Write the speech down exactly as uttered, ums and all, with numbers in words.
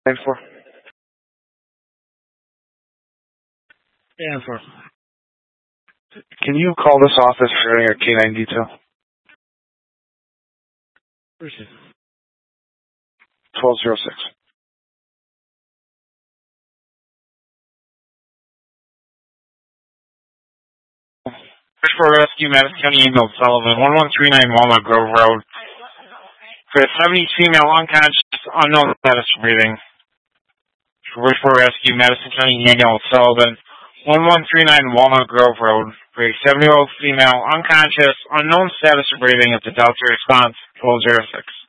And for And for can you call this office regarding your K nine detail? person. Twelve zero six. For Rescue, Madison County Ambulance, Sullivan, one one three nine Walnut Grove Road. For a seventies female unconscious, unknown status of breathing. For Rescue, Madison County Ambulance, Sullivan, one one three nine Walnut Grove Road. For a seventy-year-old female unconscious, unknown status of breathing at the Delta response, twelve zero six.